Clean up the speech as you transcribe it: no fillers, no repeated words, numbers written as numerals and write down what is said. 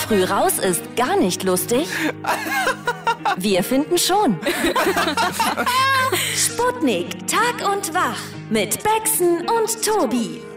früh raus ist gar nicht lustig? Wir finden schon. Sputnik, Tag und Wach mit Bexen und Tobi.